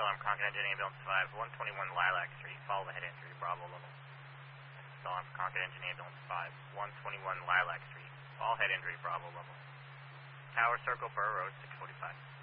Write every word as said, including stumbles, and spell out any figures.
alarm, Concord Engine Ambulance five, one twenty-one Lilac Street, follow the head injury, Bravo level. False alarm, Concord Engine Ambulance five, one twenty-one Lilac Street, all head injury, Bravo level. Tower Circle, Burr Road, six forty-five.